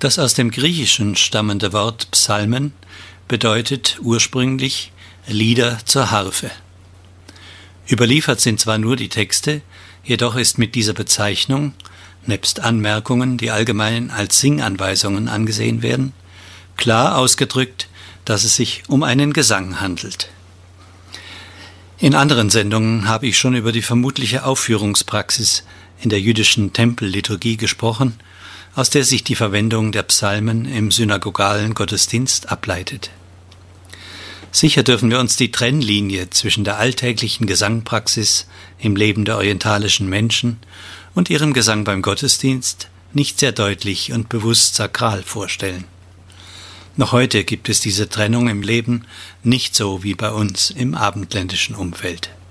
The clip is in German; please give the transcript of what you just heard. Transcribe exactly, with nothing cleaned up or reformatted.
Das aus dem Griechischen stammende Wort Psalmen bedeutet ursprünglich Lieder zur Harfe. Überliefert sind zwar nur die Texte, jedoch ist mit dieser Bezeichnung, nebst Anmerkungen, die allgemein als Singanweisungen angesehen werden, klar ausgedrückt, dass es sich um einen Gesang handelt. In anderen Sendungen habe ich schon über die vermutliche Aufführungspraxis in der jüdischen Tempelliturgie gesprochen, aus der sich die Verwendung der Psalmen im synagogalen Gottesdienst ableitet. Sicher dürfen wir uns die Trennlinie zwischen der alltäglichen Gesangpraxis im Leben der orientalischen Menschen und ihrem Gesang beim Gottesdienst nicht sehr deutlich und bewusst sakral vorstellen. Noch heute gibt es diese Trennung im Leben nicht so wie bei uns im abendländischen Umfeld.